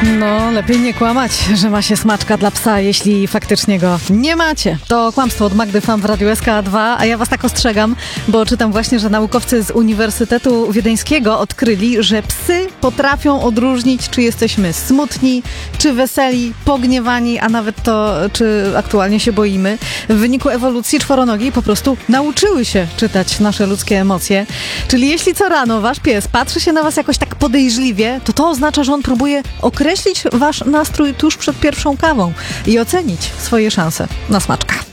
No, lepiej nie kłamać, że ma się smaczka dla psa, jeśli faktycznie go nie macie. To kłamstwo od Magdy Fam w Radiu SK2, a ja was tak ostrzegam, bo czytam właśnie, że naukowcy z Uniwersytetu Wiedeńskiego odkryli, że psy potrafią odróżnić, czy jesteśmy smutni, czy weseli, pogniewani, a nawet to, czy aktualnie się boimy. W wyniku ewolucji czworonogi po prostu nauczyły się czytać nasze ludzkie emocje. Czyli jeśli co rano wasz pies patrzy się na was jakoś tak podejrzliwie, to oznacza, że on próbuje określić wasz nastrój tuż przed pierwszą kawą i ocenić swoje szanse na smaczka.